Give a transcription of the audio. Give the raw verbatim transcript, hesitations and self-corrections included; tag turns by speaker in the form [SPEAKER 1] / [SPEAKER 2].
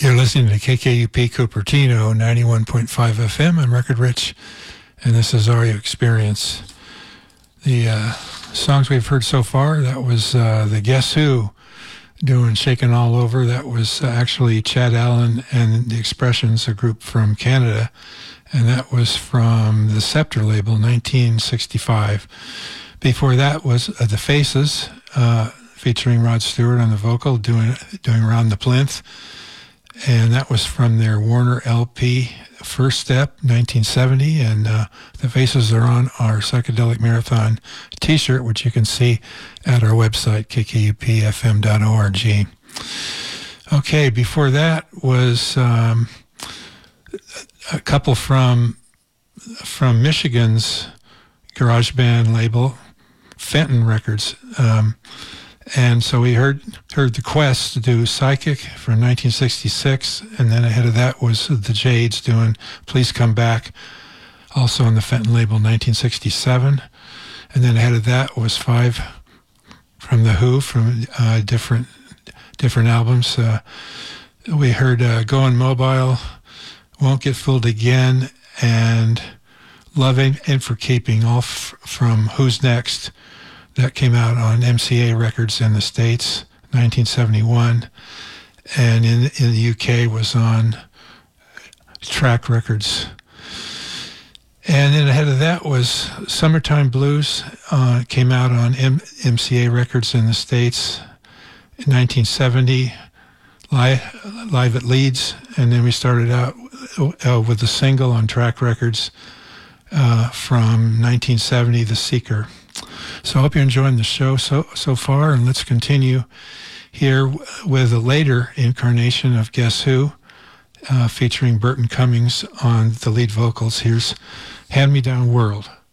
[SPEAKER 1] You're listening to K K U P Cupertino, ninety-one point five F M and Record Rich, and this is Are You Experience. The uh, songs we've heard so far, that was uh, the Guess Who doing Shakin' All Over. That was uh, actually Chad Allen and the Expressions, a group from Canada, and that was from the Scepter label, nineteen sixty-five. Before that was uh, The Faces, uh, featuring Rod Stewart on the vocal, doing doing Around the Plinth. And that was from their Warner L P, First Step, nineteen seventy. And uh, the faces are on our Psychedelic Marathon t-shirt, which you can see at our website, k k u p f m dot org. Okay, before that was um, a couple from, from Michigan's garage band label, Fenton Records. Um, And so we heard heard the Quest do Psychic from nineteen sixty-six, and then ahead of that was the Jades doing Please Come Back, also on the Fenton label, nineteen sixty-seven. And then ahead of that was five from The Who, from uh, different different albums. Uh, we heard uh, Going Mobile, Won't Get Fooled Again, and Love Ain't For Keeping, all f- from Who's Next. That came out on M C A Records in the States, nineteen seventy-one, and in in the U K was on Track Records. And then ahead of that was Summertime Blues, uh, came out on M- MCA Records in the States in nineteen seventy, live, live at Leeds, and then we started out uh, with a single on Track Records uh, from nineteen seventy, The Seeker. So I hope you're enjoying the show so so far, and let's continue here with a later incarnation of Guess Who, uh, featuring Burton Cummings on the lead vocals. Here's Hand Me Down World.